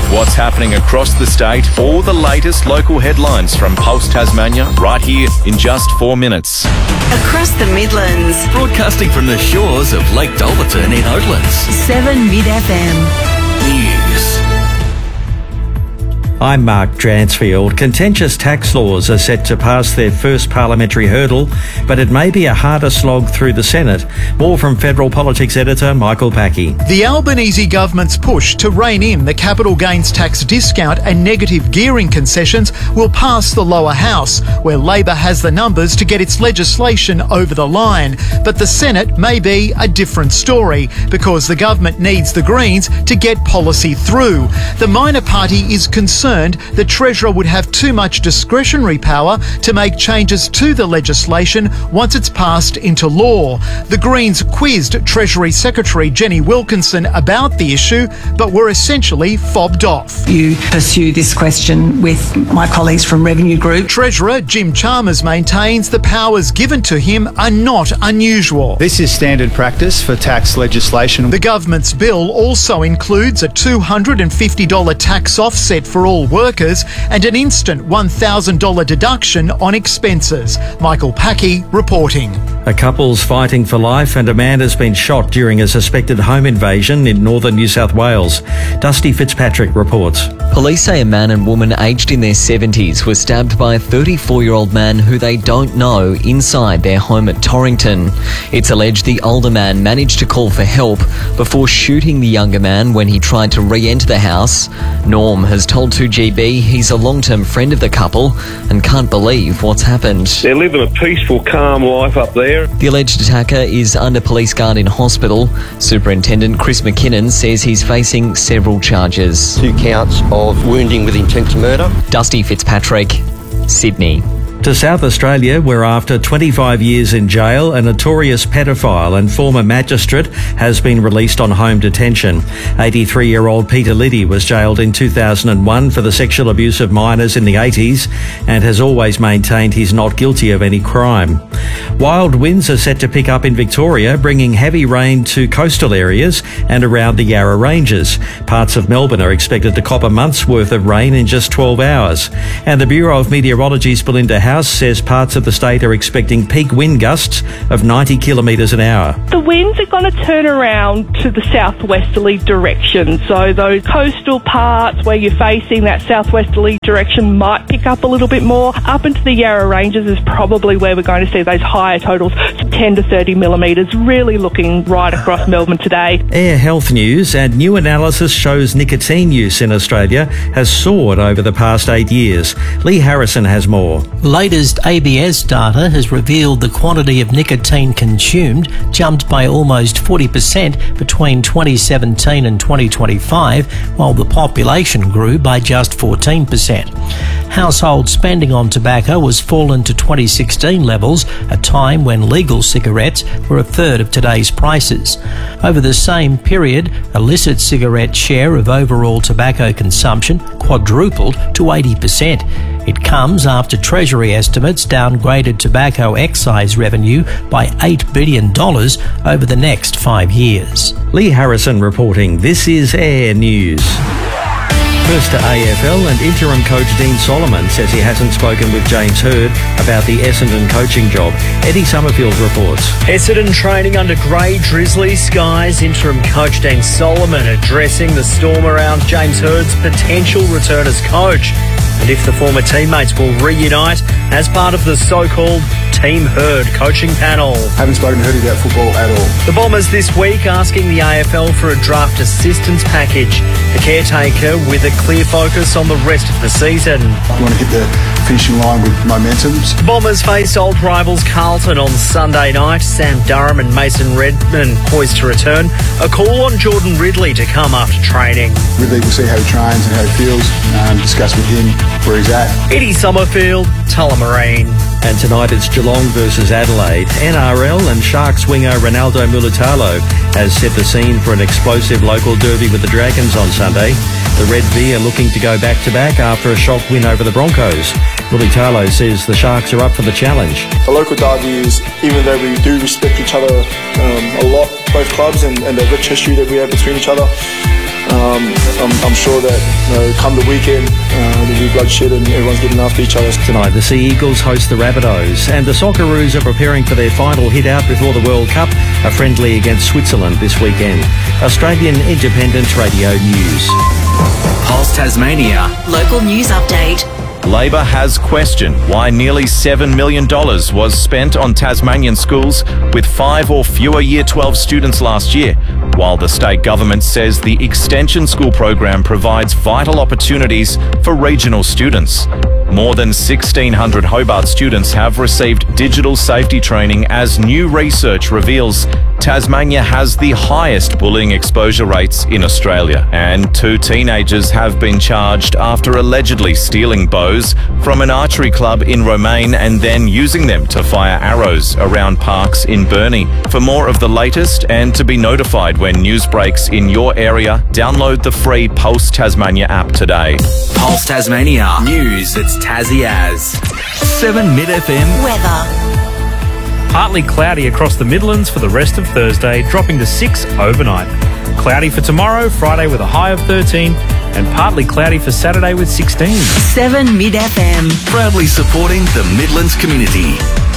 What's happening across the state? All the latest local headlines from Pulse Tasmania right here in just 4 minutes. Across the Midlands. Broadcasting from the shores of Lake Dolverton in Oatlands. 7 Mid FM. News. I'm Mark Dransfield. Contentious tax laws are set to pass their first parliamentary hurdle, but it may be a harder slog through the Senate. More from Federal Politics editor Michael Packey. The Albanese government's push to rein in the capital gains tax discount and negative gearing concessions will pass the lower house, where Labor has the numbers to get its legislation over the line. But the Senate may be a different story, because the government needs the Greens to get policy through. The minor party is concerned the Treasurer would have too much discretionary power to make changes to the legislation once it's passed into law. The Greens quizzed Treasury Secretary Jenny Wilkinson about the issue, but were essentially fobbed off. You pursue this question with my colleagues from Revenue Group. Treasurer Jim Chalmers maintains the powers given to him are not unusual. This is standard practice for tax legislation. The government's bill also includes a $250 tax offset for all workers and an instant $1,000 deduction on expenses. Michael Packey reporting. A couple's fighting for life and a man has been shot during a suspected home invasion in northern New South Wales. Dusty Fitzpatrick reports. Police say a man and woman aged in their 70s were stabbed by a 34-year-old man who they don't know inside their home at Torrington. It's alleged the older man managed to call for help before shooting the younger man when he tried to re-enter the house. Norm has told 2GB he's a long-term friend of the couple and can't believe what's happened. They're living a peaceful, calm life up there. The alleged attacker is under police guard in hospital. Superintendent Chris McKinnon says he's facing several charges. 2 counts of wounding with intent to murder. Dusty Fitzpatrick, Sydney. To South Australia, where after 25 years in jail, a notorious pedophile and former magistrate has been released on home detention. 83-year-old Peter Liddy was jailed in 2001 for the sexual abuse of minors in the 80s and has always maintained he's not guilty of any crime. Wild winds are set to pick up in Victoria, bringing heavy rain to coastal areas and around the Yarra Ranges. Parts of Melbourne are expected to cop a month's worth of rain in just 12 hours. And the Bureau of Meteorology's Belinda House says parts of the state are expecting peak wind gusts of 90 kilometres an hour. The winds are going to turn around to the southwesterly direction, so those coastal parts where you're facing that southwesterly direction might pick up a little bit more. Up into the Yarra Ranges is probably where we're going to see those higher totals, 10 to 30 millimetres, really looking right across Melbourne today. Air health news, and new analysis shows nicotine use in Australia has soared over the past 8 years. Lee Harrison has more. Latest ABS data has revealed the quantity of nicotine consumed jumped by almost 40% between 2017 and 2025, while the population grew by just 14%. Household spending on tobacco has fallen to 2016 levels, a time when legal cigarettes were a third of today's prices. Over the same period, illicit cigarette share of overall tobacco consumption quadrupled to 80%. It comes after Treasury estimates downgraded tobacco excise revenue by $8 billion over the next 5 years. Lee Harrison reporting. This is Air News. First to AFL, and interim coach Dean Solomon says he hasn't spoken with James Hird about the Essendon coaching job. Eddie Summerfield reports. Essendon training under grey drizzly skies. Interim coach Dean Solomon addressing the storm around James Hird's potential return as coach, and if the former teammates will reunite as part of the so-called Team Hird coaching panel. Haven't spoken to Hird about football at all. The Bombers this week asking the AFL for a draft assistance package. The caretaker with a clear focus on the rest of the season. You want to hit the finishing line with momentums. The Bombers face old rivals Carlton on Sunday night. Sam Durham and Mason Redman poised to return. A call on Jordan Ridley to come after training. Ridley will see how he trains and how he feels, discuss with him where he's at. Eddie Summerfield, Tullamarine. And tonight it's Geelong versus Adelaide. NRL and Sharks winger Ronaldo Mulitalo has set the scene for an explosive local derby with the Dragons on Sunday. The Red V are looking to go back-to-back after a shock win over the Broncos. Mulitalo says the Sharks are up for the challenge. The local derby is, even though we do respect each other a lot, both clubs, and the rich history that we have between each other, I'm sure that come the weekend there'll be bloodshed and everyone's getting after each other. Tonight, the Sea Eagles host the Rabbitohs, and the Socceroos are preparing for their final hit-out before the World Cup, a friendly against Switzerland this weekend. Australian Independent Radio News. Pulse Tasmania. Local news update. Labor has questioned why nearly $7 million was spent on Tasmanian schools with 5 or fewer Year 12 students last year, while the state government says the Extension School program provides vital opportunities for regional students. More than 1,600 Hobart students have received digital safety training as new research reveals Tasmania has the highest bullying exposure rates in Australia. And 2 teenagers have been charged after allegedly stealing bows from an archery club in Romaine and then using them to fire arrows around parks in Burnie. For more of the latest and to be notified when news breaks in your area, download the free Pulse Tasmania app today. Pulse Tasmania. News that's Tassie as. 7 Mid FM. Weather. Partly cloudy across the Midlands for the rest of Thursday, dropping to 6 overnight. Cloudy for tomorrow, Friday with a high of 13, and partly cloudy for Saturday with 16. 7 Mid FM. Proudly supporting the Midlands community.